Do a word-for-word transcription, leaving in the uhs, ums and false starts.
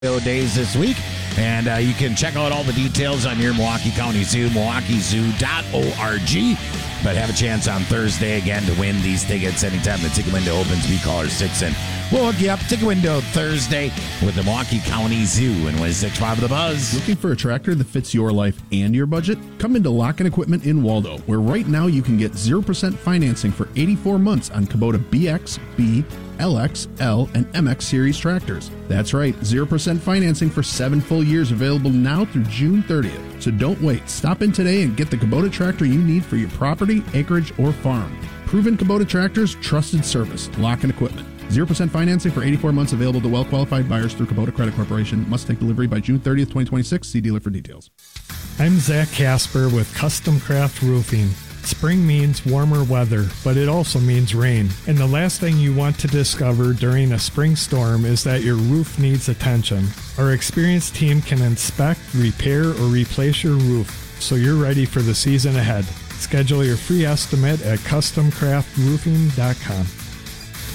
days this week, and uh, you can check out all the details on your Milwaukee County Zoo, milwaukee zoo dot org. But have a chance on Thursday again to win these tickets anytime the ticket window opens. Be caller six, and we'll hook you up. Ticket window Thursday with the Milwaukee County Zoo and win six five of the Buzz. Looking for a tractor that fits your life and your budget? Come into Lock-In Equipment in Waldo, where right now you can get zero percent financing for eighty-four months on Kubota B X, B, L X, L, and M X series tractors. That's right, zero percent financing for seven full years available now through June thirtieth. So don't wait. Stop in today and get the Kubota tractor you need for your property, acreage, or farm. Proven Kubota tractors, trusted service. Lock-In Equipment. zero percent financing for eighty-four months available to well-qualified buyers through Kubota Credit Corporation. Must take delivery by June thirtieth, twenty twenty-six. See dealer for details. I'm Zach Casper with Custom Craft Roofing. Spring means warmer weather, but it also means rain. And the last thing you want to discover during a spring storm is that your roof needs attention. Our experienced team can inspect, repair, or replace your roof so you're ready for the season ahead. Schedule your free estimate at custom craft roofing dot com.